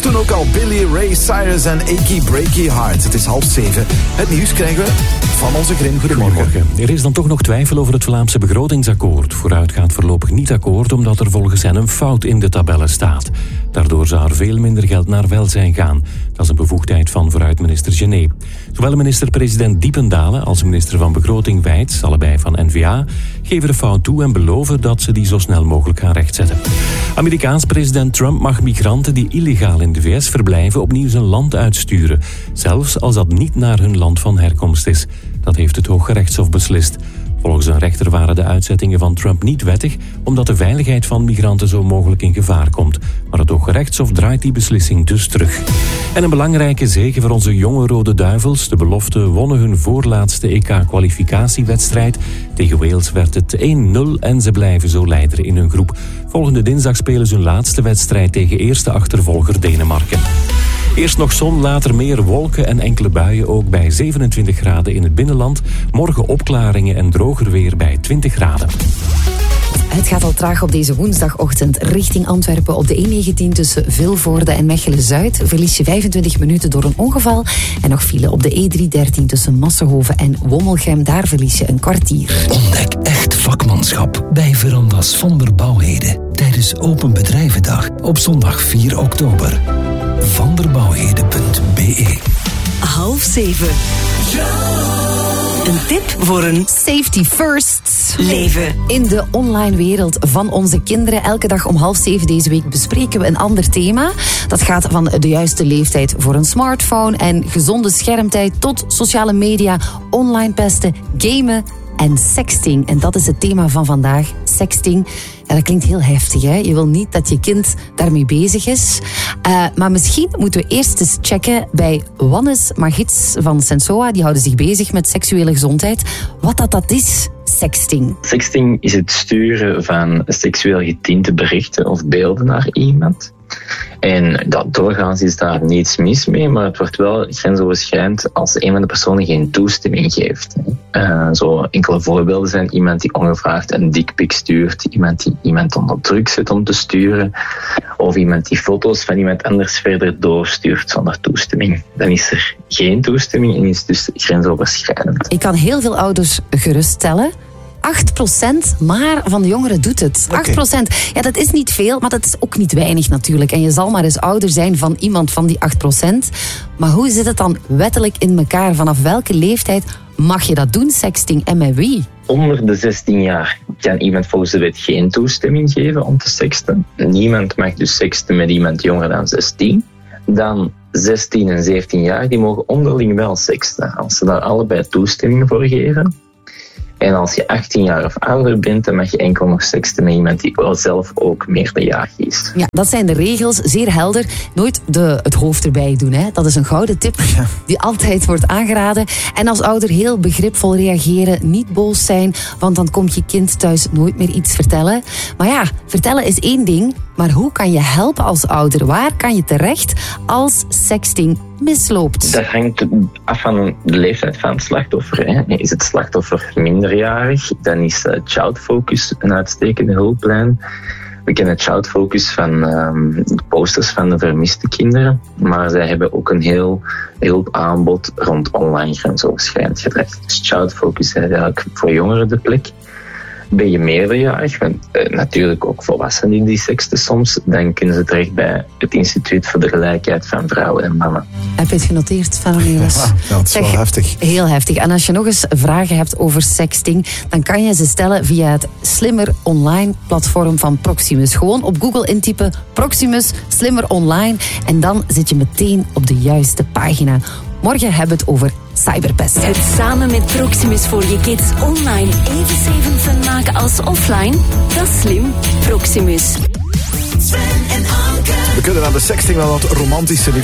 Toen ook al Billy Ray Cyrus en Achy Breaky Heart. Het is 6:30. Het nieuws krijgen we van onze Grim. Goedemorgen. Er is dan toch nog twijfel over het Vlaamse begrotingsakkoord. Vooruit gaat voorlopig niet akkoord, omdat er volgens hen een fout in de tabellen staat. Daardoor zou er veel minder geld naar welzijn gaan. Dat is een bevoegdheid van vooruitminister Gené. Zowel minister-president Diependalen als minister van Begroting Wijts, allebei van N-VA, geven de fout toe en beloven dat ze die zo snel mogelijk gaan rechtzetten. Amerikaans president Trump mag migranten die illegaal in de VS verblijven opnieuw zijn land uitsturen, zelfs als dat niet naar hun land van herkomst is. Dat heeft het Hooggerechtshof beslist. Volgens een rechter waren de uitzettingen van Trump niet wettig, omdat de veiligheid van migranten zo mogelijk in gevaar komt. Maar het Hooggerechtshof draait die beslissing dus terug. En een belangrijke zege voor onze jonge Rode Duivels. De belofte wonnen hun voorlaatste EK-kwalificatiewedstrijd. Tegen Wales werd het 1-0 en ze blijven zo leider in hun groep. Volgende dinsdag spelen ze hun laatste wedstrijd tegen eerste achtervolger Denemarken. Eerst nog zon, later meer wolken en enkele buien, ook bij 27 graden in het binnenland. Morgen opklaringen en droger weer bij 20 graden. Het gaat al traag op deze woensdagochtend richting Antwerpen. Op de E19 tussen Vilvoorde en Mechelen-Zuid verlies je 25 minuten door een ongeval. En nog file op de E313 tussen Massenhoven en Wommelgem. Daar verlies je een kwartier. Ontdek echt vakmanschap bij Verandas van der Bouwheden tijdens Open Bedrijvendag op zondag 4 oktober. vanderbouwheden.be 6:30. Een tip voor een Safety first leven. In de online wereld van onze kinderen. Elke dag om 6:30 deze week bespreken we een ander thema. Dat gaat van de juiste leeftijd voor een smartphone en gezonde schermtijd tot sociale media, online pesten, gamen en sexting. En dat is het thema van vandaag, sexting. Ja, dat klinkt heel heftig, hè? Je wil niet dat je kind daarmee bezig is. Maar misschien moeten we eerst eens checken bij Wannes Magits van Sensoa. Die houden zich bezig met seksuele gezondheid. Wat dat is, sexting. Sexting is het sturen van seksueel getinte berichten of beelden naar iemand. En doorgaans is daar niets mis mee, maar het wordt wel grensoverschrijdend als een van de personen geen toestemming geeft. Zo enkele voorbeelden zijn iemand die ongevraagd een dickpic stuurt, iemand die iemand onder druk zet om te sturen, of iemand die foto's van iemand anders verder doorstuurt zonder toestemming. Dan is er geen toestemming en is het dus grensoverschrijdend. Ik kan heel veel ouders geruststellen. 8% maar van de jongeren doet het. 8%. Ja, dat is niet veel, maar dat is ook niet weinig natuurlijk. En je zal maar eens ouder zijn van iemand van die 8%. Maar hoe zit het dan wettelijk in elkaar? Vanaf welke leeftijd mag je dat doen, sexting, en met wie? Onder de 16 jaar kan iemand volgens de wet geen toestemming geven om te sexten. Niemand mag dus sexten met iemand jonger dan 16. Dan 16 en 17 jaar, die mogen onderling wel sexten, als ze daar allebei toestemming voor geven. En als je 18 jaar of ouder bent, dan mag je enkel nog sexten met iemand die wel zelf ook meerderjarig is. Ja, dat zijn de regels, zeer helder. Nooit het hoofd erbij doen, hè. Dat is een gouden tip die altijd wordt aangeraden. En als ouder heel begripvol reageren, niet boos zijn, want dan komt je kind thuis nooit meer iets vertellen. Maar ja, vertellen is één ding, maar hoe kan je helpen als ouder? Waar kan je terecht als sexting misloopt? Dat hangt af van de leeftijd van het slachtoffer. Hè. Is het slachtoffer minderjarig, dan is Child Focus een uitstekende hulplijn. We kennen Child Focus van de posters van de vermiste kinderen, maar zij hebben ook een heel hulpaanbod rond online grensoverschrijdend gedrag. Dus Child Focus is eigenlijk voor jongeren de plek. Ben je meerderjarig, want natuurlijk ook volwassenen die seksten soms, dan kunnen ze terecht bij het Instituut voor de Gelijkheid van Vrouwen en Mannen. Heb je het genoteerd, Van Nieuws? Ja, dat is wel heftig. Heel heftig. En als je nog eens vragen hebt over sexting, dan kan je ze stellen via het slimmer online platform van Proximus. Gewoon op Google intypen Proximus, slimmer online, en dan zit je meteen op de juiste pagina. Morgen hebben we het over cyberpest. Het samen met Proximus voor je kids online even safe fun maken als offline? Dat is slim. Proximus. We kunnen aan de sexting wel wat romantische